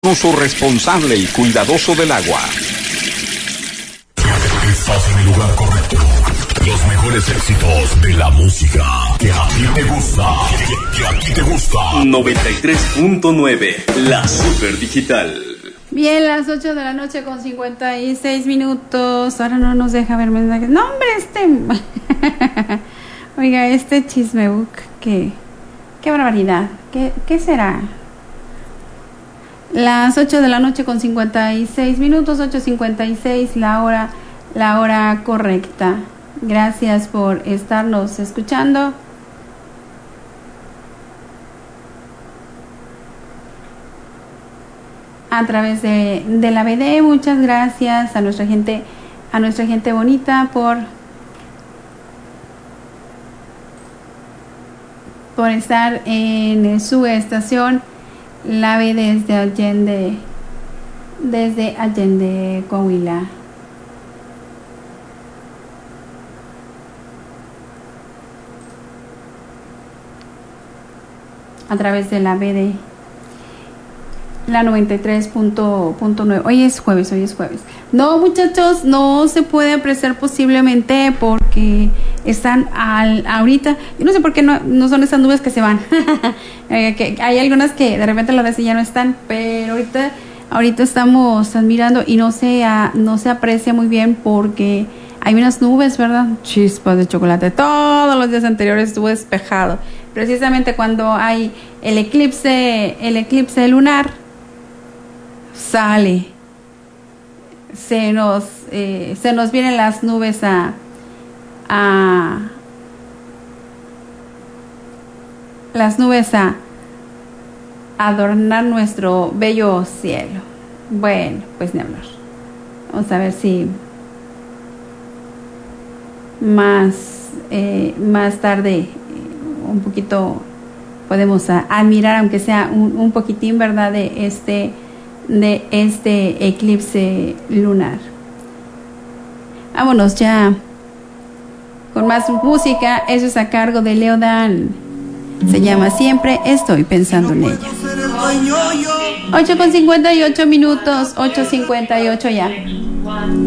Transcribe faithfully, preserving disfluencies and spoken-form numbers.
Uso responsable y cuidadoso del agua. Estás en el lugar correcto. Los mejores éxitos de la música que a ti te gusta. Que, que a ti te gusta. noventa y tres punto nueve, la super digital. Bien, las ocho de la noche con cincuenta y seis minutos. Ahora no nos deja ver mensajes. No, hombre, este... Oiga, este chismebook, qué, qué barbaridad. ¿Qué, qué será? Las ocho de la noche con cincuenta y seis minutos, ocho cincuenta y seis, la hora, la hora correcta. Gracias por estarnos escuchando. A través de, de la B D, muchas gracias a nuestra gente, a nuestra gente bonita por, por estar en su estación. La ve desde Allende, desde Allende, Coahuila. A través de la B D, la noventa y tres punto nueve. Hoy es jueves, hoy es jueves. No, muchachos, no se puede apreciar posiblemente porque están al, ahorita. Yo no sé por qué no, no son esas nubes que se van. eh, que hay algunas que de repente las veces ya no están, pero ahorita, ahorita estamos admirando y no se, a, no se aprecia muy bien porque hay unas nubes, ¿verdad? Chispas de chocolate. Todos los días anteriores estuvo despejado. Precisamente cuando hay el eclipse, el eclipse lunar, sale, se nos eh, se nos vienen las nubes a a las nubes a adornar nuestro bello cielo. Bueno, pues ni hablar. Vamos a ver si más eh, más tarde un poquito podemos a, admirar, aunque sea un, un poquitín, ¿verdad?, de este de este eclipse lunar. Vámonos ya con más música. Eso es a cargo de Leo Dan. Se llama Siempre estoy pensando en ella. ocho con cincuenta y ocho minutos, ocho cincuenta y ocho ya.